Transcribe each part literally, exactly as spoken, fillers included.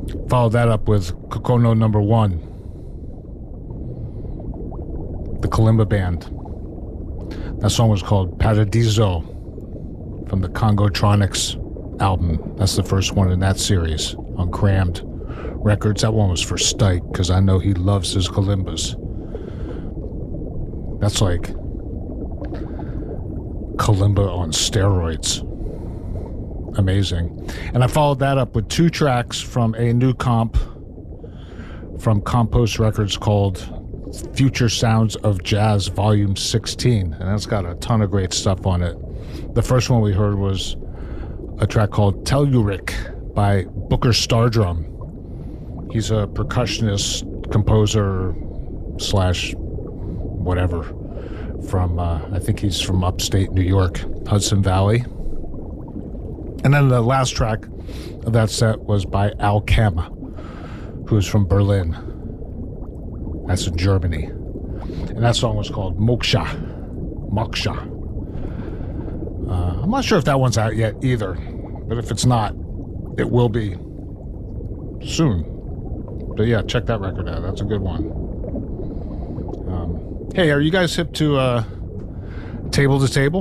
Followed that up with Kokono Number One, the Kalimba Band. That song was called Paradiso from the Congotronics album. That's the first one in that series on Crammed Records. That one was for Stike, because I know he loves his Kalimbas. That's like Kalimba on steroids. Amazing. And I followed that up with two tracks from a new comp from Compost Records called Future Sounds of Jazz Volume sixteen. And that's got a ton of great stuff on it. The first one we heard was a track called Telluric by Booker Stardrum. He's a percussionist, composer, slash whatever, from, uh, I think he's from upstate New York, Hudson Valley. And then the last track of that set was by Al Kem, who's from Berlin. That's in Germany. And that song was called Moksha. Moksha. Uh, I'm not sure if that one's out yet either, but if it's not, it will be soon. But yeah, check that record out. That's a good one. Um, hey, are you guys hip to uh, Table to Table?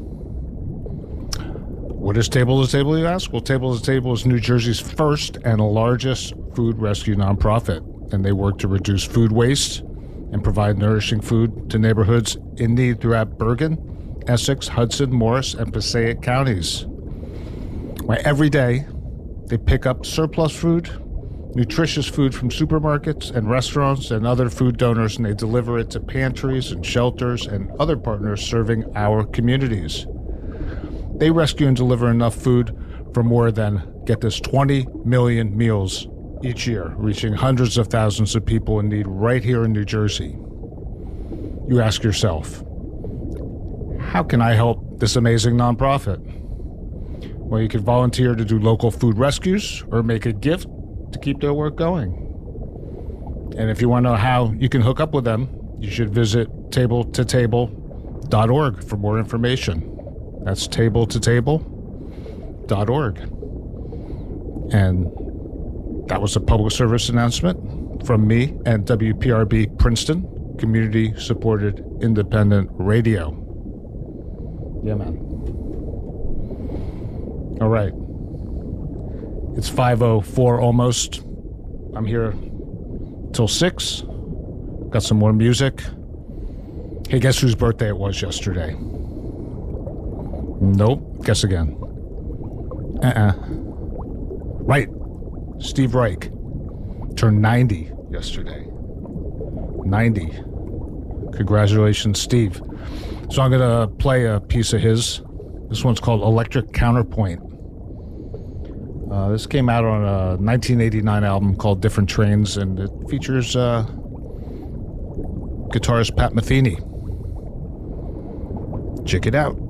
What is Table to Table, you ask? Well, Table to Table is New Jersey's first and largest food rescue nonprofit, and they work to reduce food waste and provide nourishing food to neighborhoods in need throughout Bergen, Essex, Hudson, Morris, and Passaic counties. Why, every day, they pick up surplus food, nutritious food from supermarkets and restaurants and other food donors, and they deliver it to pantries and shelters and other partners serving our communities. They rescue and deliver enough food for more than, get this, twenty million meals each year, reaching hundreds of thousands of people in need right here in New Jersey. You ask yourself, how can I help this amazing nonprofit? Well, you could volunteer to do local food rescues or make a gift to keep their work going. And if you want to know how you can hook up with them, you should visit table to table dot org for more information. That's table to table dot org. And that was a public service announcement from me and W P R B Princeton, community-supported independent radio. Yeah, man. All right. It's five oh four almost. I'm here till six. Got some more music. Hey, guess whose birthday it was yesterday? Nope. Guess again. Uh-uh. Right. Steve Reich turned ninety yesterday. ninety. Congratulations, Steve. So I'm going to play a piece of his. This one's called Electric Counterpoint. Uh, this came out on a nineteen eighty-nine album called Different Trains, and it features uh, guitarist Pat Metheny. Check it out.